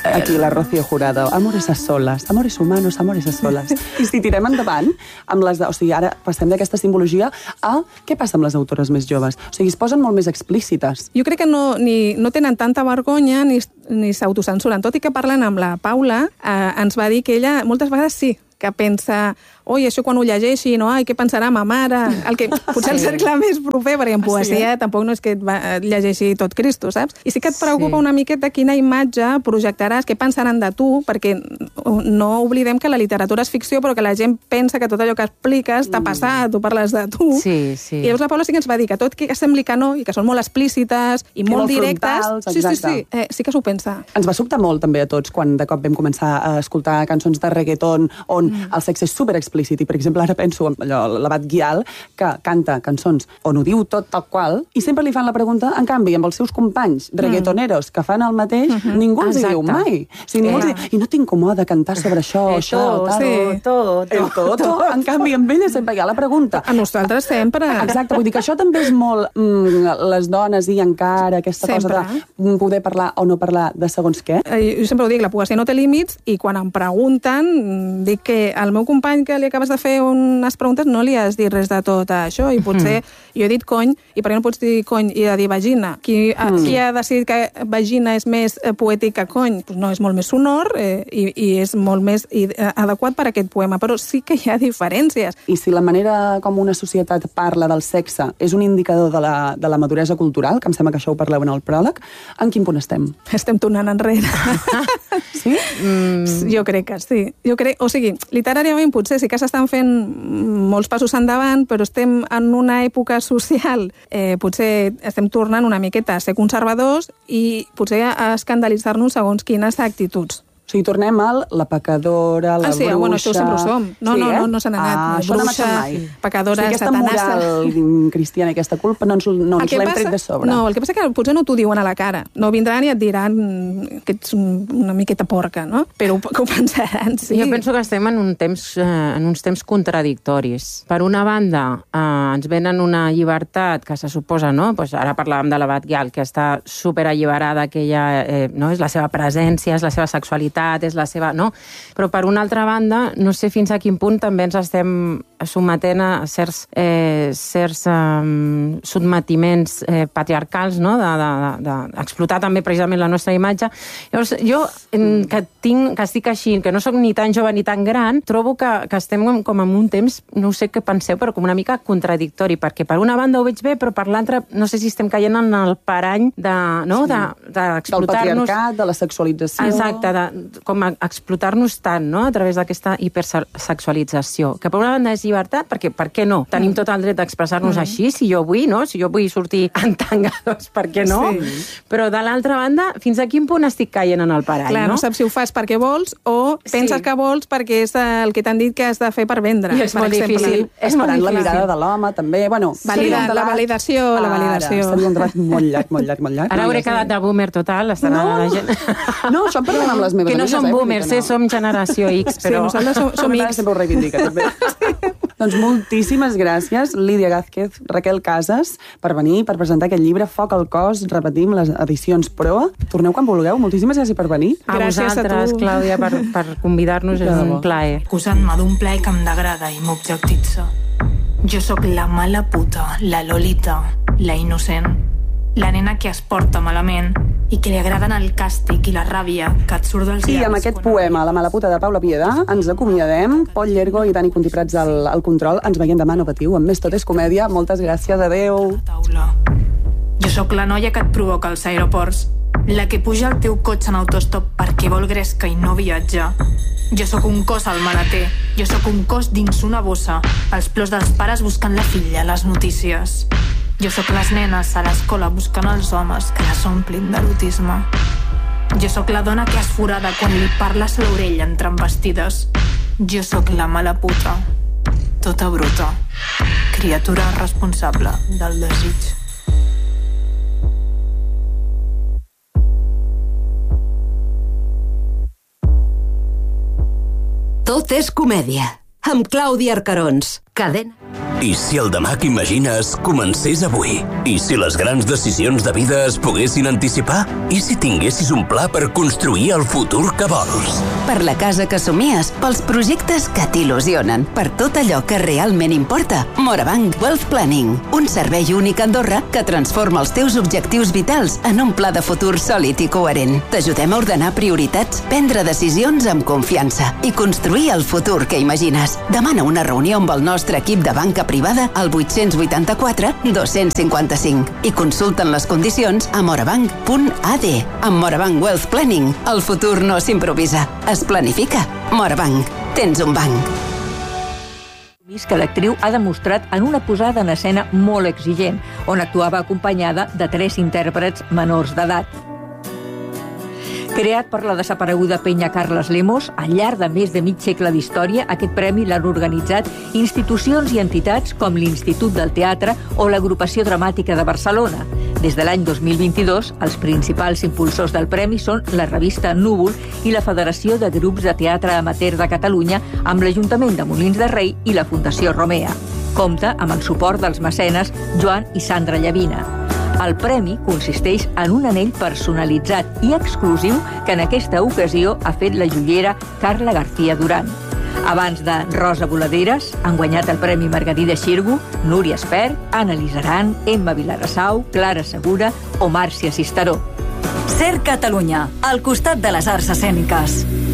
Aquí la Rocío Jurado. Amores a solas, amores humanos, amores a solas. I si tirem endavant, amb les o sigui, ara passem d'aquesta simbologia a què passa amb les autores més joves? O sigui, es posen molt més explícites. Jo crec que no tenen tanta vergonya ni s'autocensuren. Tot i que parlen amb la Paula, ens va dir que ella moltes vegades sí, que pensa, oi, això quan ho llegeixi, no? Ai, què pensarà ma mare? El que potser el cercle més proper, perquè en poesia tampoc no és que et llegeixi tot Cristo, saps? I sí que et preocupa una miqueta quina imatge projectaràs, què pensaran de tu, perquè no oblidem que la literatura és ficció, però que la gent pensa que tot allò que expliques t'ha passat, tu parles de tu. Sí, sí. I llavors la Paula sí que ens va dir que tot que sembli que no, i que són molt explícites i molt directes, sí que s'ho pensa. Ens va sobtar molt també a tots quan de cop vam començar a escoltar cançons de reggaeton on el sexe és superexplícit, i per exemple ara penso en l'Abat Guial, que canta cançons on ho diu tot tal qual, i sempre li fan la pregunta, en canvi, amb els seus companys reggaetoneros que fan el mateix, ningú els diu mai. O sigui, ningú els diu, i no t'incomoda cantar sobre això, això, tal, tot. En canvi, amb ella sempre hi ha la pregunta. A nosaltres sempre. Exacte, vull dir que això també és molt les dones i encara aquesta cosa de poder parlar o no parlar de segons què. Jo sempre ho dic, la poesia no té límits, i quan em pregunten, dic que al meu company que li acabes de fer unes preguntes no li has dit res de tot això, i potser jo he dit cony, i per què no pots dir cony i he de dir vagina? Qui ha decidit que vagina és més poètic que cony? Pues no, és molt més sonor i és molt més adequat per a aquest poema, però sí que hi ha diferències. I si la manera com una societat parla del sexe és un indicador de la maduresa cultural, que em sembla que això ho parleu en el pròleg, en quin punt estem? Estem tornant enrere. Sí? Jo crec que sí. O sigui, literàriament potser sí que s'estan fent molts passos endavant, però estem en una època social, potser estem tornant una miqueta a ser conservadors i potser a escandalitzar-nos segons quines actituds. O sigui, tornem al la pecadora, la bruixa... Bueno, això sempre ho som. No s'ha anat. Això no m'ha anat mai. Pecadora, aquesta satanassa... Aquesta moral cristiana i aquesta culpa no ens l'hem tret de sobre. No, el que passa que potser no t'ho diuen a la cara. No vindran i et diran que ets una miqueta porca, no? Però que ho pensaran, sí. Jo penso que estem en uns temps contradictoris. Per una banda, ens venen una llibertat que se suposa, no? Pues ara parlàvem de l'Abat Guial, que està superalliberada, que ella no? És la seva presència, és la seva sexualitat, és la seva... No? Però per una altra banda, no sé fins a quin punt també ens estem sometent a certs sotmetiments patriarcals, no? D'explotar també precisament la nostra imatge. Llavors, jo, que estic així, que no soc ni tan jove ni tan gran, trobo que estem com en un temps, no sé què penseu, però com una mica contradictori, perquè per una banda ho veig bé, però per l'altra no sé si estem caient en el parany d'explotar-nos... Del patriarcat, de la sexualització... Exacte, com a explotar-nos tant, no?, a través d'aquesta hipersexualització. Que per una banda és llibertat, perquè per què no? Tenim tot el dret d'expressar-nos així, si jo vull, no? Si jo vull sortir en tanga, doncs per què no? Sí. Però de l'altra banda, fins a quin punt estic caient en el parany, no? Clar, no saps si ho fas perquè vols o penses que vols perquè és el que t'han dit que has de fer per vendre. I és molt difícil. Esperant la mirada de l'home, també. Bueno, la validació. Seria un debat molt llarg. Ara hauré quedat de boomer total, estarà la gent... No, això em parlem amb les meves que no som boomers, som generació X, però... Sí, nosaltres som X. Sempre ho reivindica, també. Doncs moltíssimes gràcies, Lídia Gázquez, Raquel Casas, per venir, per presentar aquest llibre, Foc al cos, repetim, les edicions Proa. Torneu quan vulgueu, moltíssimes gràcies per venir. Gràcies a vosaltres, Clàudia, per convidar-nos, és un plaer. Acusant-me d'un plaer que em degrada i m'objectitza. Jo sóc la mala puta, la Lolita, la innocent, la nena que es porta malament i que li agraden el càstig i la ràbia que et surt dels llavis. I amb aquest poema, La mala puta de Paula Piedà, ens acomiadem. Pol Llergo i Dani Contiprats al control. Ens veiem demà, no patiu. Amb més Tot és comèdia. Moltes gràcies. Adéu. Jo sóc la noia que et provoca als aeroports, la que puja al teu cotxe en autostop perquè vol gresca i no viatjar. Jo sóc un cos al maleter, jo sóc un cos dins una bossa, els plors dels pares buscant la filla a les notícies. Jo sóc les nenes a l'escola buscant els homes que les omplin d'erotisme. Jo sóc la dona que es forada quan li parles a l'orella entre embestides. Jo sóc la mala puta, tota bruta, criatura responsable del desig. Tot és comèdia, amb Clàudia Arcarons. Cadena. I si el demà que imagines comencés avui? I si les grans decisions de vida es poguessin anticipar? I si tinguessis un pla per construir el futur que vols? Per la casa que somies, pels projectes que t'il·lusionen, per tot allò que realment importa. Morabanc Wealth Planning, un servei únic a Andorra que transforma els teus objectius vitals en un pla de futur sòlid i coherent. T'ajudem a ordenar prioritats, prendre decisions amb confiança i construir el futur que imagines. Demana una reunió amb el nostre equip de banca privada al 884 255 i consulten les condicions a morabanc.ad. Amb Morabanc Wealth Planning, el futur no s'improvisa, es planifica. Morabanc, tens un banc. Que l'actriu ha demostrat en una posada en escena molt exigent, on actuava acompanyada de 3 intèrprets menors d'edat. Creat per la desapareguda penya Carles Lemos, al llarg de més de mig segle d'història, aquest premi l'han organitzat institucions i entitats com l'Institut del Teatre o l'Agrupació Dramàtica de Barcelona. Des de l'any 2022, els principals impulsors del premi són la revista Núvol i la Federació de Grups de Teatre Amateur de Catalunya, amb l'Ajuntament de Molins de Rei i la Fundació Romea. Compta amb el suport dels mecenes Joan i Sandra Llavina. El premi consisteix en un anell personalitzat i exclusiu que en aquesta ocasió ha fet la joiera Carla García Duran. Abans de Rosa Voladeres, han guanyat el Premi Margarida Xirgu, Núria Espert, Annalisa Aran, Emma Vilarassau, Clara Segura o Màrcia Cisteró. Ser Catalunya, al costat de les arts escèniques.